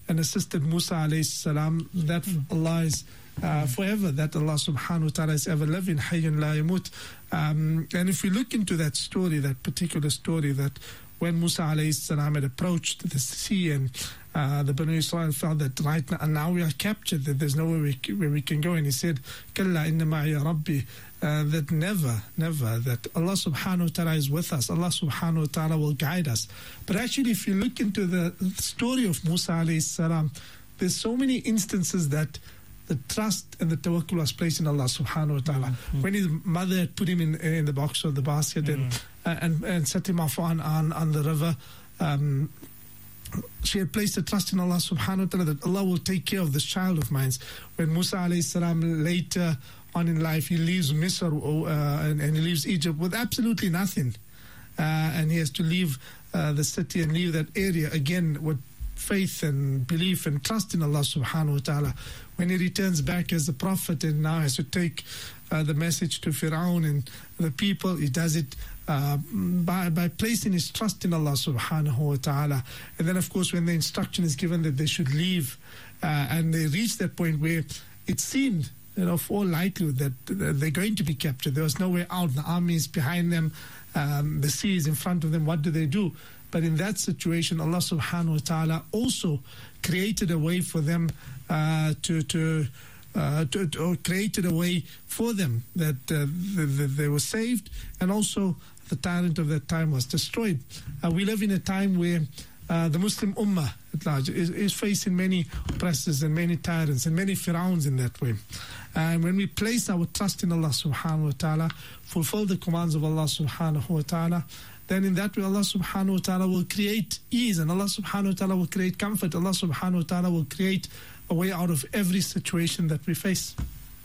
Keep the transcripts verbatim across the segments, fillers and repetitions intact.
and assisted Musa alayhi salam, that Allah is uh, forever, that Allah subhanahu wa ta'ala is ever living, hayyun la yamut. Um, and if we look into that story, that particular story, that when Musa alayhi salam had approached the sea, and uh, the Banu Israel felt that right now, and now we are captured, that there's nowhere we, where we can go, and he said, Kalla inna ma'iya Rabbi, uh, that never, never, that Allah subhanahu wa ta'ala is with us, Allah subhanahu wa ta'ala will guide us. But actually, if you look into the story of Musa alayhi salam, there's so many instances that the trust and the tawakkul was placed in Allah subhanahu wa ta'ala. Mm-hmm. When his mother had put him in in the box or the basket, mm-hmm. and, uh, and and set him off on, on, on the river, um, she had placed a trust in Allah subhanahu wa ta'ala that Allah will take care of this child of mine. When Musa alayhi salam later on in life, he leaves Misr uh, and, and he leaves Egypt with absolutely nothing. Uh, and he has to leave uh, the city and leave that area again with faith and belief and trust in Allah subhanahu wa ta'ala. When he returns back as a prophet and now has to take uh, the message to Fir'aun and the people, he does it uh, by, by placing his trust in Allah subhanahu wa ta'ala. And then of course when the instruction is given that they should leave uh, and they reach that point where it seemed, you know, for all likelihood that they're going to be captured. There was no way out. The army is behind them. Um, the sea is in front of them. What do they do? But in that situation, Allah subhanahu wa ta'ala also created a way for them uh, to, to, uh, to, to, or created a way for them that uh, the, the, they were saved, and also the tyrant of that time was destroyed. Uh, we live in a time where uh, the Muslim Ummah at large is, is facing many oppressors and many tyrants and many Fir'auns in that way. And when we place our trust in Allah subhanahu wa ta'ala, fulfill the commands of Allah subhanahu wa ta'ala, then in that way Allah subhanahu wa ta'ala will create ease, and Allah subhanahu wa ta'ala will create comfort. Allah subhanahu wa ta'ala will create a way out of every situation that we face.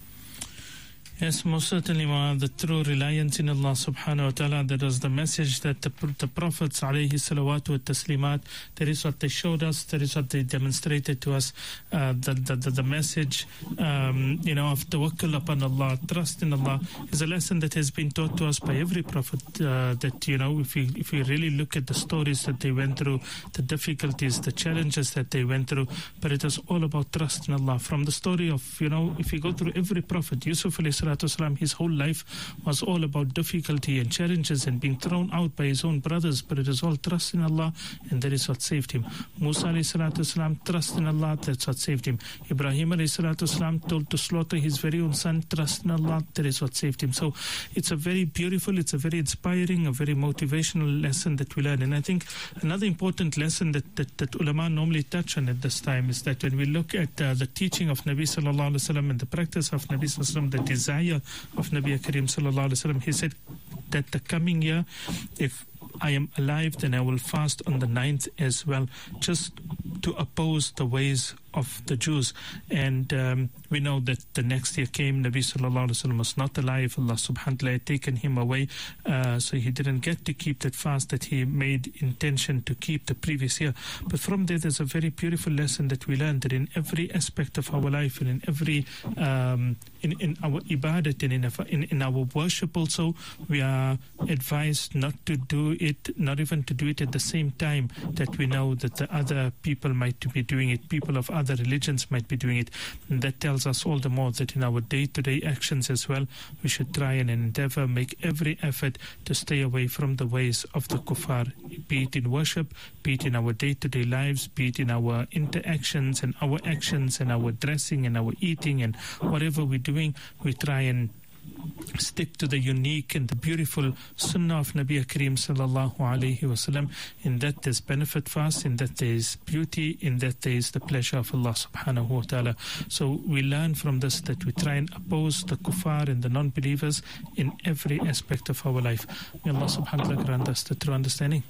Yes, most certainly, Ma, the true reliance in Allah subhanahu wa ta'ala, that was the message that the, the Prophets alayhi salawatu wa taslimat, that is what they showed us, that is what they demonstrated to us, uh, the, the, the, the message, um, you know, of tawakkul upon Allah, trust in Allah, is a lesson that has been taught to us by every Prophet, uh, that, you know, if we, if we really look at the stories that they went through, the difficulties, the challenges that they went through, but it was all about trust in Allah. From the story of, you know, if you go through every Prophet, Yusuf alayhi salatu, his whole life was all about difficulty and challenges and being thrown out by his own brothers, but it is all trust in Allah, and that is what saved him. Musa alayhi salatu, trust in Allah, that's what saved him. Ibrahim alayhi salatu, told to slaughter his very own son, trust in Allah, that is what saved him. So it's a very beautiful, it's a very inspiring, a very motivational lesson that we learn. And I think another important lesson that, that, that ulama normally touch on at this time is that when we look at uh, the teaching of Nabi sallallahu alaihi wasallam and the practice of Nabi sallallahu alaihi wasallam, the desire of Nabi Kareem sallallahu alaihi wasallam, he said that the coming year, if I am alive, then I will fast on the ninth as well, just to oppose the ways of the Jews. And um, we know that the next year came, Nabi sallallahu alaihi wasallam was not alive, Allah subhanahu wa ta'ala had taken him away, uh, so he didn't get to keep that fast that he made intention to keep the previous year. But from there, there's a very beautiful lesson that we learned, that in every aspect of our life and in every um, in, in our ibadat and in, in, in our worship also, we are advised not to do it, not even to do it at the same time that we know that the other people might be doing it, people of other religions might be doing it. And that tells us all the more that in our day-to-day actions as well, we should try and endeavor, make every effort to stay away from the ways of the kuffar, be it in worship, be it in our day-to-day lives, be it in our interactions and our actions and our dressing and our eating and whatever we're doing, we try and stick to the unique and the beautiful sunnah of Nabi Kareem sallallahu alayhi wasallam. In that there's benefit for us, in that there's beauty, in that there's the pleasure of Allah subhanahu wa ta'ala. So we learn from this that we try and oppose the kuffar and the non-believers in every aspect of our life. May Allah subhanahu wa ta'ala grant us the true understanding.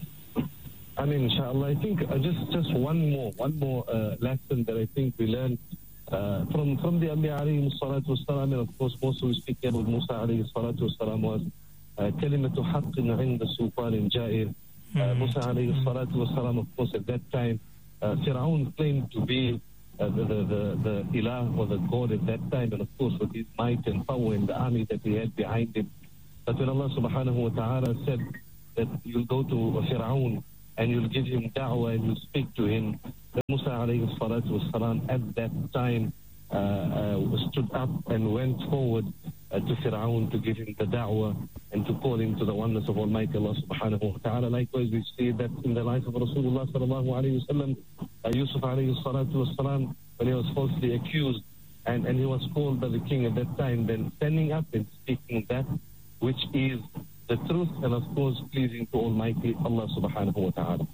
I mean, inshallah, I think uh, just, just one more, one more uh, lesson that I think we learned Uh, from from the Anbiya alayhi salatu wassalam, and of course also we speak about Musa alayhi salatu wassalam, was kalimatu haqqin 'inda sultanin ja'ir. Musa alayhi salatu wassalam, of course at that time, uh, Fir'aun claimed to be uh, the, the, the, the ilah or the god at that time, and of course with his might and power and the army that he had behind him. But when Allah subhanahu wa ta'ala said that you'll go to Fir'aun and you'll give him da'wah and you'll speak to him, then Musa alayhi salatu wasalam at that time uh, uh, stood up and went forward uh, to Fir'aun to give him the da'wah and to call him to the oneness of Almighty Allah subhanahu wa ta'ala. Likewise, we see that in the life of Rasulullah sallallahu alayhi wa sallam, uh, Yusuf alayhi salatu wasalam, when he was falsely accused and, and he was called by the king at that time, then standing up and speaking that which is the truth and of course pleasing to Almighty Allah subhanahu wa ta'ala.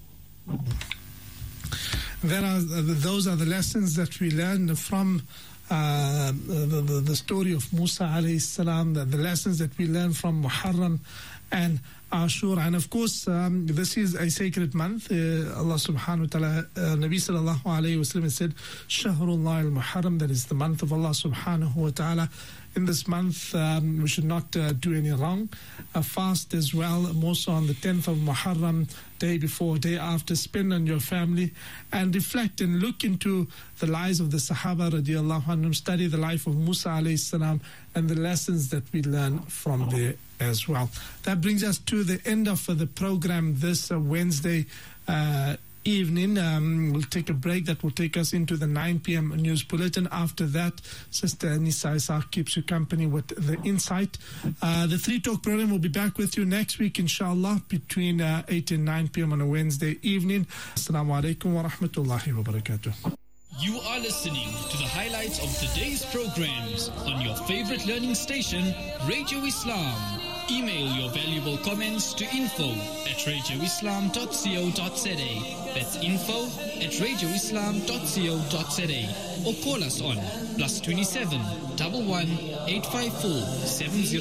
There are, those are the lessons that we learn from uh, the, the, the story of Musa alayhi salam, the, the lessons that we learn from Muharram and Ashura. And of course, um, this is a sacred month. Uh, Allah subhanahu wa ta'ala, uh, Nabi sallallahu alayhi wa sallam said, Shahrullah al-Muharram, that is the month of Allah subhanahu wa ta'ala. In this month, um, we should not uh, do any wrong. Uh, fast as well, more so on the tenth of Muharram, day before, day after. Spend on your family and reflect and look into the lives of the Sahaba radiallahu anhum. Study the life of Musa alayhi salam and the lessons that we learn from there as well. That brings us to the end of the program this uh, Wednesday uh, evening. Um, we'll take a break that will take us into the nine p.m. news bulletin. After that, Sister Nisa Isaac keeps you company with the insight. Uh, the Three Talk program will be back with you next week, inshallah, between uh, eight and nine p.m. on a Wednesday evening. Assalamu alaikum wa rahmatullahi wa barakatuh. You are listening to the highlights of today's programs on your favorite learning station, Radio Islam. Email your valuable comments to info at radio islam dot co dot za. That's info at radio islam dot co dot za. Or call us on plus twenty-seven, one one, eight five four, seven zero.